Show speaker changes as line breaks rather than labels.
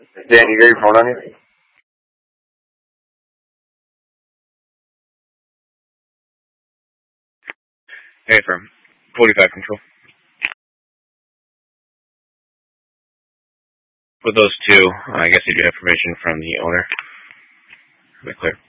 Dan, you got your phone on you? Hey, firm. 45 control. With those two, I guess you do have permission from the owner. Clear.